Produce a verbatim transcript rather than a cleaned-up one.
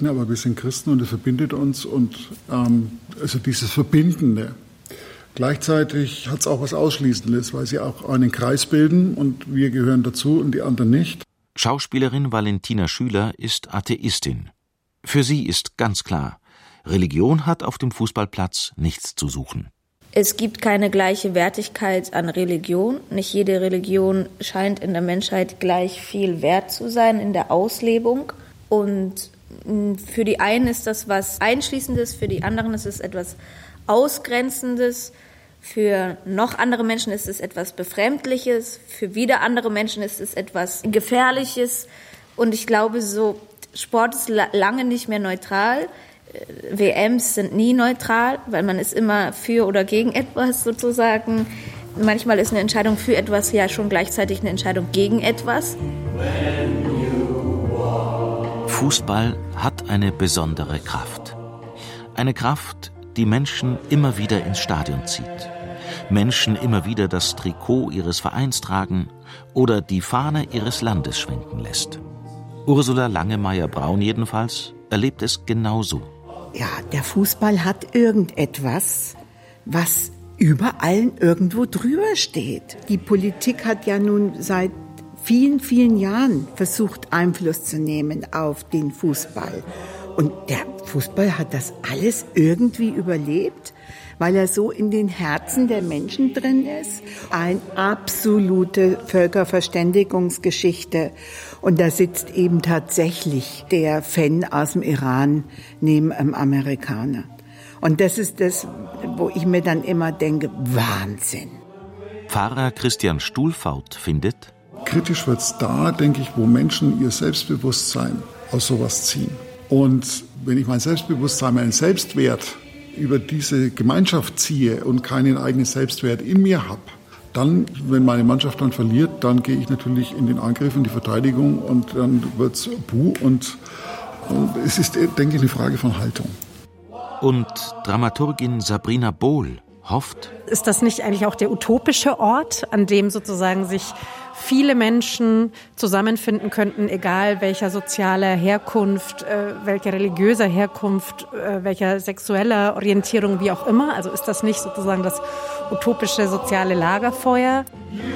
Gegner, aber wir sind Christen und es verbindet uns und ähm, also dieses Verbindende. Gleichzeitig hat es auch was Ausschließendes, weil sie auch einen Kreis bilden und wir gehören dazu und die anderen nicht. Schauspielerin Valentina Schüler ist Atheistin. Für sie ist ganz klar, Religion hat auf dem Fußballplatz nichts zu suchen. Es gibt keine gleiche Wertigkeit an Religion. Nicht jede Religion scheint in der Menschheit gleich viel wert zu sein in der Auslebung. Und für die einen ist das was Einschließendes, für die anderen ist es etwas Ausgrenzendes. Für noch andere Menschen ist es etwas Befremdliches, für wieder andere Menschen ist es etwas Gefährliches. Und ich glaube, so Sport ist lange nicht mehr neutral. W Ms sind nie neutral, weil man ist immer für oder gegen etwas sozusagen. Manchmal ist eine Entscheidung für etwas ja schon gleichzeitig eine Entscheidung gegen etwas. Fußball hat eine besondere Kraft. Eine Kraft, die Menschen immer wieder ins Stadion zieht. Menschen immer wieder das Trikot ihres Vereins tragen oder die Fahne ihres Landes schwenken lässt. Ursula Langemeier-Braun jedenfalls erlebt es genauso. Ja, der Fußball hat irgendetwas, was über allen irgendwo drüber steht. Die Politik hat ja nun seit vielen, vielen Jahren versucht, Einfluss zu nehmen auf den Fußball. Und der Fußball hat das alles irgendwie überlebt, weil er so in den Herzen der Menschen drin ist. Eine absolute Völkerverständigungsgeschichte. Und da sitzt eben tatsächlich der Fan aus dem Iran neben einem Amerikaner. Und das ist das, wo ich mir dann immer denke, Wahnsinn. Pfarrer Christian Stuhlfaut findet: Kritisch wird es da, denke ich, wo Menschen ihr Selbstbewusstsein aus sowas ziehen. Und wenn ich mein Selbstbewusstsein, meinen Selbstwert über diese Gemeinschaft ziehe und keinen eigenen Selbstwert in mir habe, dann, wenn meine Mannschaft dann verliert, dann gehe ich natürlich in den Angriff, in die Verteidigung und dann wird es Buh. Und, und es ist, denke ich, eine Frage von Haltung. Und Dramaturgin Sabrina Bohl hofft: Ist das nicht eigentlich auch der utopische Ort, an dem sozusagen sich viele Menschen zusammenfinden könnten, egal welcher sozialer Herkunft, äh, welcher religiöser Herkunft, äh, welcher sexueller Orientierung, wie auch immer? Also ist das nicht sozusagen das utopische soziale Lagerfeuer?